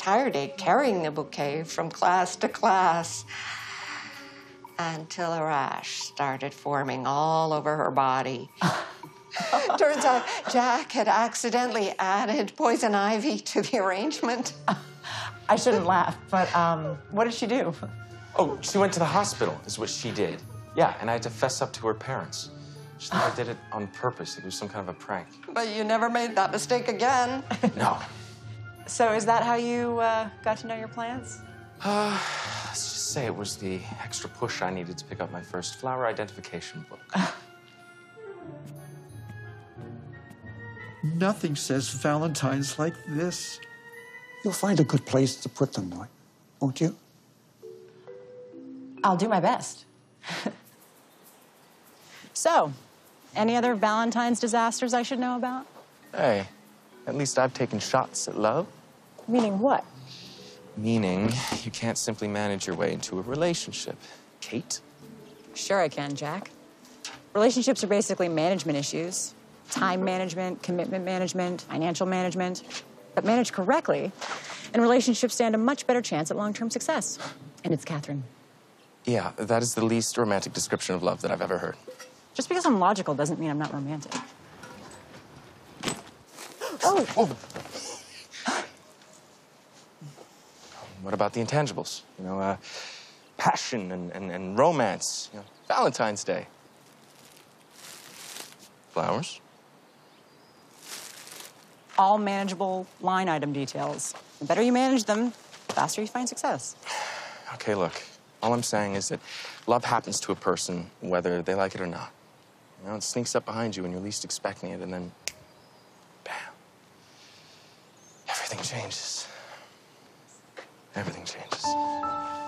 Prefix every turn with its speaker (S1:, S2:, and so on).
S1: entire day carrying the bouquet from class to class until a rash started forming all over her body. Turns out Jack had accidentally added poison ivy to the arrangement.
S2: I shouldn't laugh, but what did she do?
S3: Oh, she went to the hospital, is what she did. Yeah, and I had to fess up to her parents. She thought I did it on purpose. It was some kind of a prank.
S1: But you never made that mistake again.
S3: No.
S2: So is that how you got to know your plants?
S3: Let's just say it was the extra push I needed to pick up my first flower identification book.
S4: Nothing says Valentine's like this.
S5: You'll find a good place to put them, won't you?
S2: I'll do my best. So, any other Valentine's disasters I should know about?
S3: Hey, at least I've taken shots at love.
S2: Meaning what?
S3: Meaning you can't simply manage your way into a relationship. Kate?
S2: Sure I can, Jack. Relationships are basically management issues. Time management, commitment management, financial management. But managed correctly, and relationships stand a much better chance at long-term success. And it's Catherine.
S3: Yeah, that is the least romantic description of love that I've ever heard.
S2: Just because I'm logical doesn't mean I'm not romantic. Oh!
S3: What about the intangibles? You know, passion and romance. You know, Valentine's Day. Flowers.
S2: All manageable line item details. The better you manage them, the faster you find success.
S3: Okay, look. All I'm saying is that love happens to a person whether they like it or not. You know, it sneaks up behind you when you're least expecting it, and then, bam. Everything changes. Everything changes.